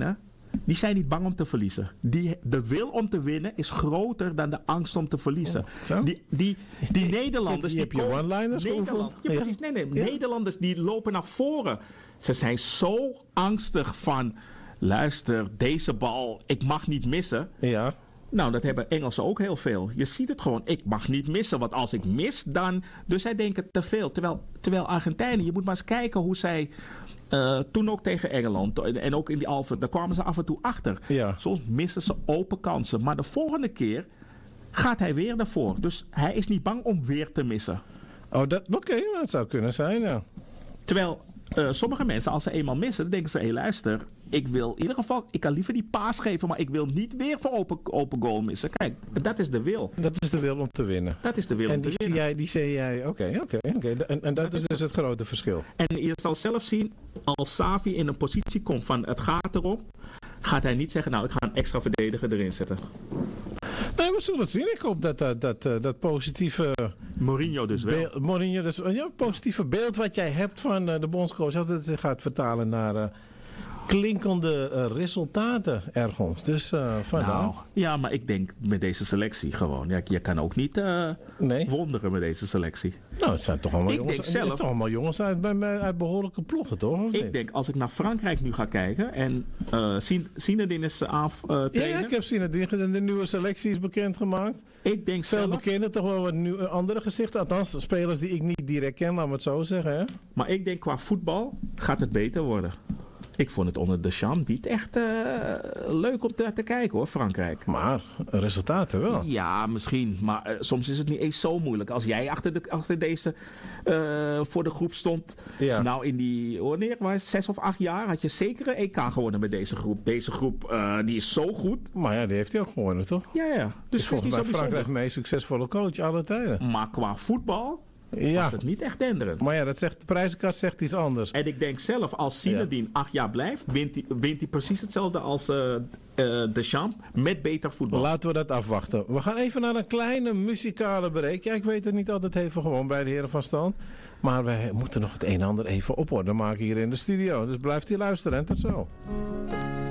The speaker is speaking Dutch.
Argentijnen, die zijn niet bang om te verliezen. De wil om te winnen is groter dan de angst om te verliezen. Die Nederlanders... Je hebt je one-liners geoefend. Ja, precies. Nee. Ja. Nederlanders die lopen naar voren. Ze zijn zo angstig van... Luister, deze bal, ik mag niet missen. Ja. Nou, dat hebben Engelsen ook heel veel. Je ziet het gewoon, ik mag niet missen. Want als ik mis, dan... Dus zij denken te veel. Terwijl Argentijnen, je moet maar eens kijken hoe zij... toen ook tegen Engeland en ook in die Alphen, daar kwamen ze af en toe achter. Ja. Soms missen ze open kansen. Maar de volgende keer gaat hij weer daarvoor. Dus hij is niet bang om weer te missen. Oh, oké, dat zou kunnen zijn, ja. Terwijl sommige mensen, als ze eenmaal missen, dan denken ze, hé luister, ik wil in ieder geval, ik kan liever die paas geven, maar ik wil niet weer voor open goal missen. Kijk, dat is de wil. Dat is de wil om te winnen. Dat is de wil om te winnen. En die zie jij, oké. En dat is dus het grote verschil. En je zal zelf zien, als Xavi in een positie komt van het gaat erom, gaat hij niet zeggen, nou ik ga een extra verdediger erin zetten. Nee, we zullen het zien. Ik hoop dat positieve... Mourinho dus wel. Mourinho dus, ja, positieve beeld wat jij hebt van de bondscoach, als het zich gaat vertalen naar klinkende resultaten ergens. Dus nou, ja, maar ik denk met deze selectie gewoon. Ja, je kan ook niet wonderen met deze selectie. Nou, het zijn toch allemaal jongens uit behoorlijke ploegen, toch? Ik denk, als ik naar Frankrijk nu ga kijken en Zinedine is trainer. Ja, ik heb Zinedine gezien. De nieuwe selectie is bekendgemaakt. Ik denk veel bekender, toch wel wat andere gezichten. Althans, spelers die ik niet direct ken, laat me het zo zeggen. Hè? Maar ik denk, qua voetbal gaat het beter worden. Ik vond het onder Deschamps niet echt leuk om te kijken hoor, Frankrijk. Maar resultaten wel. Ja, misschien. Maar soms is het niet eens zo moeilijk. Als jij achter deze voor de groep stond. Ja. Nou, in die, wanneer was 6 of 8 jaar had je zeker een EK gewonnen met deze groep. Deze groep die is zo goed. Maar ja, die heeft hij ook gewonnen, toch? Ja. Dus volgens mij Frankrijk de meest succesvolle coach alle tijden. Maar qua voetbal... was het niet echt denderend. Maar ja, de prijzenkast zegt iets anders. En ik denk zelf, als Zinedine 8 jaar blijft, wint hij precies hetzelfde als Deschamps met beter voetbal. Laten we dat afwachten. We gaan even naar een kleine muzikale break. Ja, ik weet het niet altijd even gewoon bij de heren van stand. Maar we moeten nog het een en ander even op orde maken hier in de studio. Dus blijft u luisteren en tot zo.